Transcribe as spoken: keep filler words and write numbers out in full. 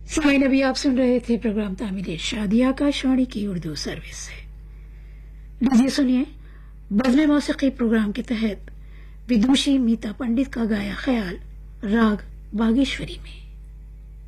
Sign अभी आप सुन रहे थे प्रोग्राम तामील शादी आकाशवाणी की उर्दू सर्विस से। लीजिए सुनिए बज़्म मौसीकी प्रोग्राम के तहत विदुषी मीता पंडित का गाया ख्याल राग बागेश्वरी में।